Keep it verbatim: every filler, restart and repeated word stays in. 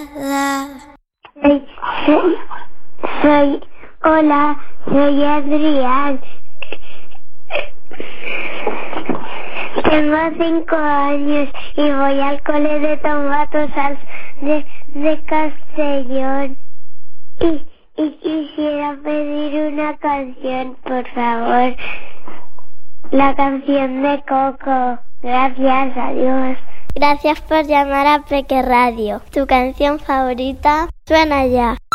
Soy, soy, soy, hola, soy Adrián. Tengo cinco años y voy al cole de Tomatosals de, de Castellón. Y, y quisiera pedir una canción, por favor. La canción de Coco. Gracias, adiós. Gracias por llamar a Peque Radio. Tu canción favorita suena ya.